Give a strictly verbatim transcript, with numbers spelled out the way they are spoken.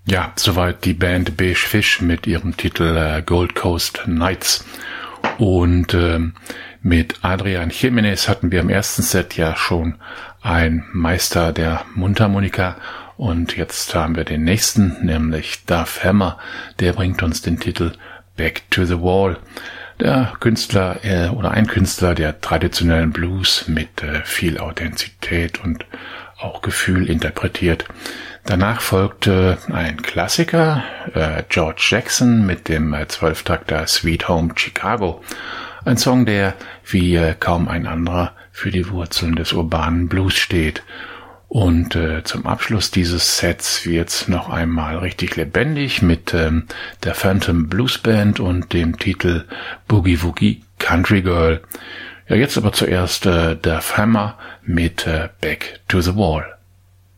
Ja, soweit die Band Beige Fish mit ihrem Titel äh, Gold Coast Nights. Und ähm, mit Adrian Jimenez hatten wir im ersten Set ja schon einen Meister der Mundharmonika. Und jetzt haben wir den nächsten, nämlich Duff Hammer. Der bringt uns den Titel Back to the Wall. Der Künstler äh, oder ein Künstler der traditionellen Blues mit äh, viel Authentizität und auch Gefühl interpretiert. Danach folgte ein Klassiker, äh, George Jackson mit dem äh, Zwölftakter Sweet Home Chicago. Ein Song, der wie äh, kaum ein anderer für die Wurzeln des urbanen Blues steht. Und äh, zum Abschluss dieses Sets wird's noch einmal richtig lebendig mit ähm, der Phantom Blues Band und dem Titel Boogie Woogie Country Girl. Ja, jetzt aber zuerst äh, Duff Hammer mit äh, Back to the Wall.